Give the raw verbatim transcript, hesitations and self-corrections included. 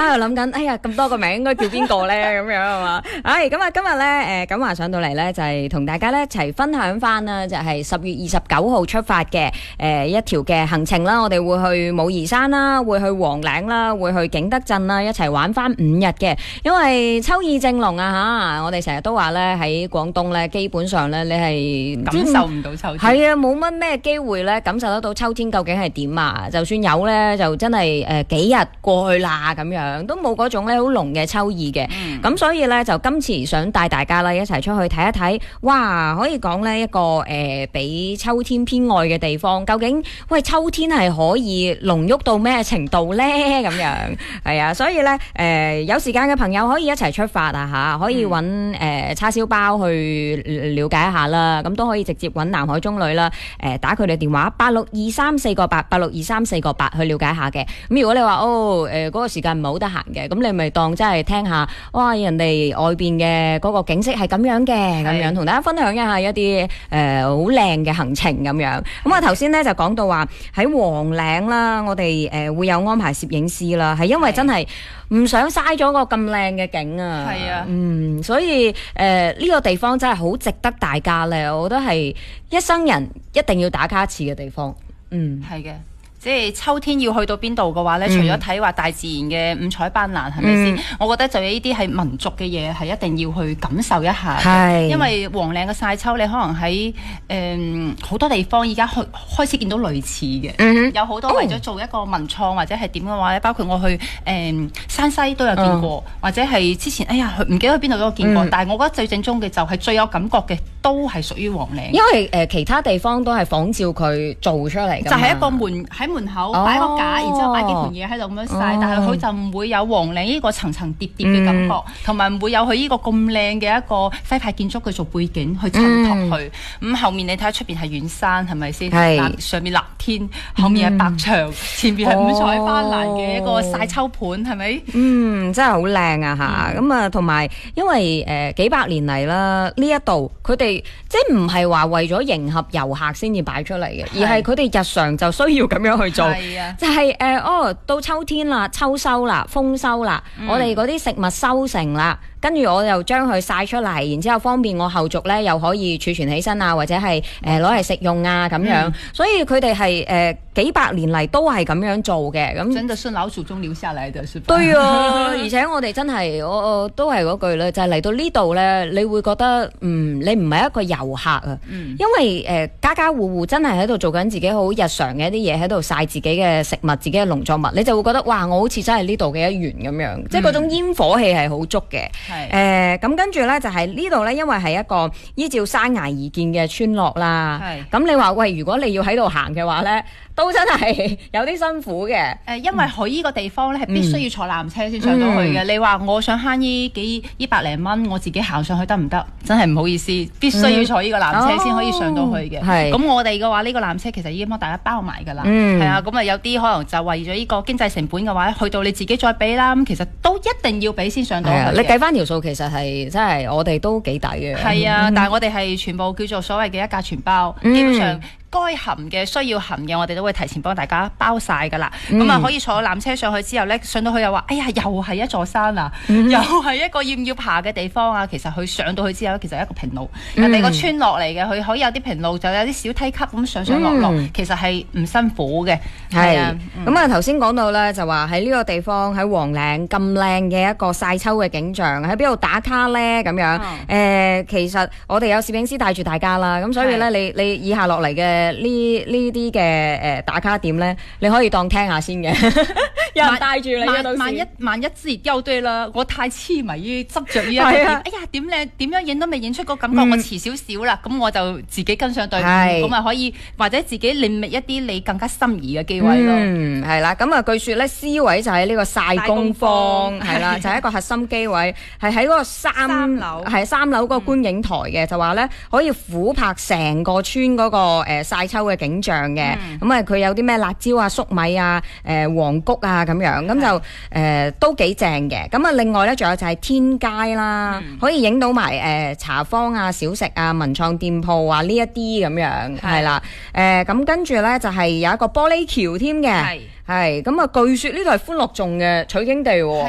家喺度諗緊，哎呀咁多個名應該叫邊個咧？咁樣係嘛？唉，咁啊今日咧誒錦華上到嚟咧就係同大家咧一齊分享翻啦，就係十月二十九號出發嘅誒一條嘅行程啦。我哋會去武夷山啦，會去黃嶺啦，會去景德鎮啦，一齊玩翻五日嘅。因為秋意正濃啊嚇，我哋成日都話咧喺廣東咧，基本上咧你係感受唔到秋天。 係啊，冇乜咩機會咧感受得到秋天究竟係點啊？就算有咧，就真係誒幾日過去啦咁樣，都冇嗰種咧好濃嘅秋意嘅。咁、嗯、所以咧就今次想帶大家啦一齊出去睇一睇，哇！可以講咧一個誒比秋天偏愛嘅地方，究竟喂秋天係可以濃郁到咩程度咧？咁樣係啊，所以咧誒、呃、有時間嘅朋友可以一齊出發啊嚇，可以揾誒、呃、叉燒包去了解一下啦。咁都可以直接揾南海中旅啦，誒、呃、打佢哋電話八六二三四個八八六二三四個八去了解下嘅。咁如果你話哦誒嗰、呃那個時間唔係好得閒嘅，咁你咪當真係聽下，哇！人哋外邊嘅嗰個景色係咁樣嘅，咁樣同大家分享一下一啲誒好靚嘅行程咁樣。咁啊頭先咧就講到話喺黃嶺啦，我哋誒、呃、會有安排攝影師啦，係因為真係唔想嘥咗個咁靚嘅景啊。 係啊， 嗯，所以誒呢、呃這個地方真係好值得大家咧，我覺得係一生人一定要打卡一次嘅地方。嗯， 係嘅。即係秋天要去到邊度嘅話咧，嗯、除咗睇話大自然嘅五彩斑斕，係咪先？我覺得就有呢啲係民族嘅嘢，係一定要去感受一下嘅。因為黃嶺嘅曬秋，你可能喺誒好多地方而家開開始見到類似嘅，嗯、有好多為咗做一個文創或者係點嘅話咧，包括我去誒、呃、山西都有見過，嗯、或者係之前哎呀唔記得去邊度都有見過。嗯、但係我覺得最正宗嘅就係最有感覺嘅，都係屬於黃嶺。因為誒、呃、其他地方都係仿照佢做出嚟， 就係一個門喺門口擺個架，然之後擺幾盤嘢喺度咁樣曬，但係佢就唔會有黃嶺呢個層層疊疊嘅感覺，同埋唔會有佢呢個咁靚嘅一個徽派建築去做背景去襯托佢。咁後面你睇下出邊係遠山，係咪先？係上面藍天，後面係白牆，前邊係五彩斑斕嘅一個曬秋盤，係咪？ 嗯，真係好靚啊嚇！咁啊，同埋因為誒幾百年嚟啦，呢一度佢哋即係唔係話為咗迎合遊客先至擺出嚟嘅，而係佢哋日常就需要咁樣去做。啊、就係、是、誒、呃、哦，到秋天啦，秋收啦，豐收啦，嗯、我哋嗰啲食物收成啦，跟住我又將佢曬出嚟，然之後方便我後續咧又可以儲存起身啊，或者係誒攞嚟食用啊咁樣，嗯、所以佢哋係誒幾百年嚟都係咁樣做嘅。咁真的是老祖宗留下來的，是吧？ 對啊，而且我哋真係我我都係嗰句咧，就係、是、嚟到呢度咧，你會覺得嗯，你唔係一個遊客啊，嗯、因為誒、呃、家家戶戶真係喺度做緊自己好日常嘅一啲嘢，喺度曬自己嘅食物、自己嘅農作物，你就會覺得哇，我好似真係呢度嘅一員咁樣，嗯、即係嗰種煙火氣係好足嘅。誒咁跟住咧就係、是、呢度咧，因為係一個依照山崖而建嘅村落啦。咁是你話喂，如果你要喺度行嘅話咧，都真係有啲辛苦嘅。誒、呃，因為佢依個地方咧係必須要坐纜車先上到去嘅。嗯、你話我想慳依幾依百零蚊，我自己行上去得唔得？真係唔好意思，必須要坐依個纜車先可以上到去嘅。咁、哦、我哋嘅話，呢、呢個纜車其實已經幫大家包埋㗎啦。係、嗯、啊，咁啊有啲可能就為咗呢個經濟成本嘅話，去到你自己再俾啦。咁其實都一定要俾先上到去、啊。你計翻條數，其實係真係我哋都幾抵嘅。係啊，嗯、但係我哋係全部叫做所謂嘅一價全包，嗯、基本上。該含嘅需要含嘅，我哋都會提前幫大家包晒㗎啦。咁啊、嗯，可以坐纜車上去之後咧，上到去又話：哎呀，又係一座山啊，嗯、又係一個要唔要爬嘅地方啊。其實佢上到去之後，其實係一個平路，嗯、人哋個村落嚟嘅，佢可以有啲平路，就有啲小梯級咁上上落落，嗯、其實係唔辛苦嘅。係啊，咁啊頭先講到咧，就話喺呢個地方喺黃嶺咁靚嘅一個曬秋嘅景象，喺邊度打卡咧？咁樣誒、嗯呃，其實我哋有攝影師帶住大家啦，咁所以咧，你你以下落嚟嘅。呢呢啲嘅誒打卡點咧，你可以當聽下先嘅，有人帶住你嘅。萬萬一萬一自己掉隊啦，我太痴迷於執着呢一個點，哎呀點靚點樣影都未影出個感覺，嗯、我遲少少啦，咁我就自己跟上隊伍，咁啊可以或者自己另覓一啲你更加心儀嘅機位咯。嗯，係啦，咁啊據說咧 C 位就喺呢個曬功坊，係啦，就係、是、一個核心機位，係喺嗰個三三樓，係三樓嗰個觀影台嘅，嗯、就話咧可以俯拍成個村嗰、那個誒曬、呃、秋嘅景象嘅，咁啊佢有啲咩辣椒啊、粟米啊、誒、呃、黃菊啊咁樣，咁就誒、呃、都幾正嘅。咁啊另外咧仲有就係天街啦，嗯、可以影到埋誒、呃、茶坊啊、小食啊、文創店鋪啊呢一啲咁樣，係啦。誒咁跟住咧就係、是、有一個玻璃橋添嘅，係咁啊據說呢度係歡樂頌嘅取景地喎。